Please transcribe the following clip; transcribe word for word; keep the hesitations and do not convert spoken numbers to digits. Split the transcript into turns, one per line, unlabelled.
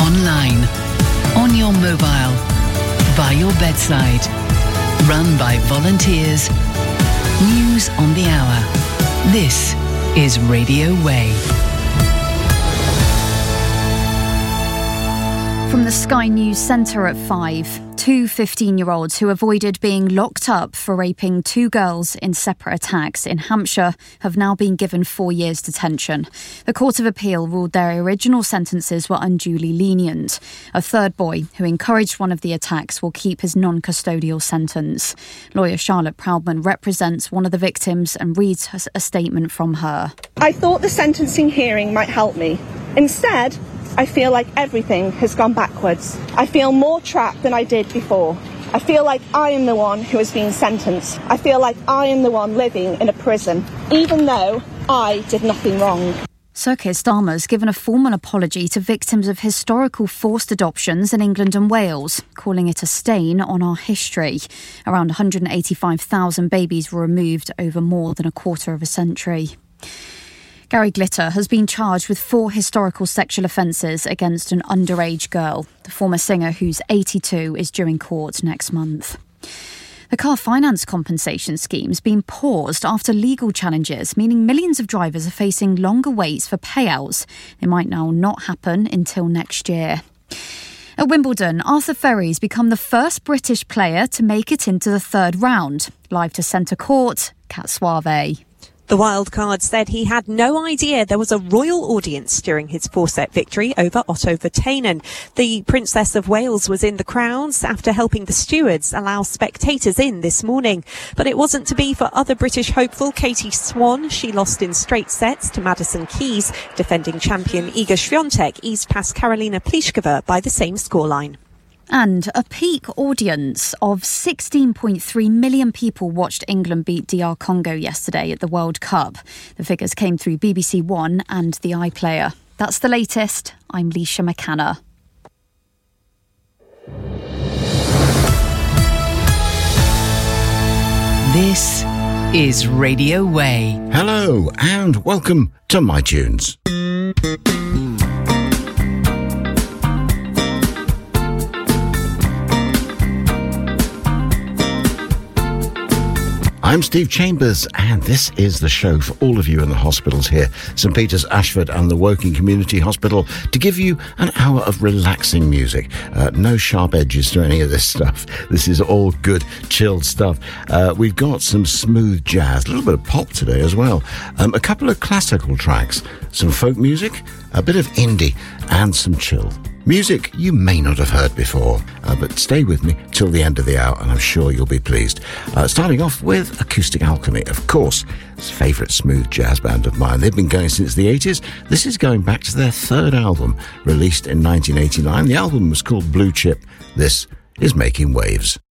online, on your mobile, by your bedside. Run by volunteers. News on the hour. This is Radio Way.
From the Sky News Centre at five, two fifteen-year-olds who avoided being locked up for raping two girls in separate attacks in Hampshire have now been given four years detention. The Court of Appeal ruled their original sentences were unduly lenient. A third boy who encouraged one of the attacks will keep his non-custodial sentence. Lawyer Charlotte Proudman represents one of the victims and reads a statement from her.
I thought the sentencing hearing might help me. Instead, I feel like everything has gone backwards. I feel more trapped than I did before. I feel like I am the one who has been sentenced. I feel like I am the one living in a prison, even though I did nothing wrong.
Sir Keir Starmer has given a formal apology to victims of historical forced adoptions in England and Wales, calling it a stain on our history. Around one hundred eighty-five thousand babies were removed over more than a quarter of a century. Gary Glitter has been charged with four historical sexual offences against an underage girl. The former singer, who's eighty-two, is due in court next month. The car finance compensation scheme's been paused after legal challenges, meaning millions of drivers are facing longer waits for payouts. They might now not happen until next year. At Wimbledon, Arthur Ferry's become the first British player to make it into the third round. Live to centre court, Kat Suave.
The wild card said he had no idea there was a royal audience during his four-set victory over Otto Virtanen. The Princess of Wales was in the crowds after helping the stewards allow spectators in this morning. But it wasn't to be for other British hopeful Katie Swan. She lost in straight sets to Madison Keys. Defending champion Iga Swiatek eased past Karolina Pliskova by the same scoreline.
And a peak audience of sixteen point three million people watched England beat D R Congo yesterday at the World Cup. The figures came through B B C One and the iPlayer. That's the latest. I'm Leisha McCanna.
This is Radio Way.
Hello and welcome to My Tunes. I'm Steve Chambers, and this is the show for all of you in the hospitals here, St Peter's, Ashford and the Woking Community Hospital, to give you an hour of relaxing music. Uh, no sharp edges to any of this stuff. This is all good, chilled stuff. Uh, we've got some smooth jazz, a little bit of pop today as well, um, a couple of classical tracks, some folk music, a bit of indie, and some chill. Music you may not have heard before, uh, but stay with me till the end of the hour and I'm sure you'll be pleased. Uh, starting off with Acoustic Alchemy, of course, it's a favourite smooth jazz band of mine. They've been going since the eighties. This is going back to their third album, released in nineteen eighty-nine. The album was called Blue Chip. This is Making Waves.